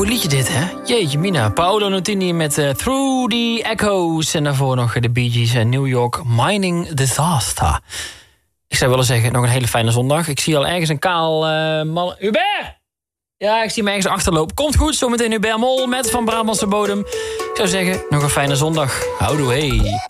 Goed liedje dit, hè? Jeetje mina. Paolo Nutini met Through the Echoes. En daarvoor nog de Bee Gees en New York Mining Disaster. Ik zou willen zeggen, nog een hele fijne zondag. Ik zie al ergens een kaal man... Hubert! Ja, ik zie me ergens achterlopen. Komt goed, zometeen Hubert Mol met Van Brabantse Bodem. Ik zou zeggen, nog een fijne zondag. Houdoe, hey.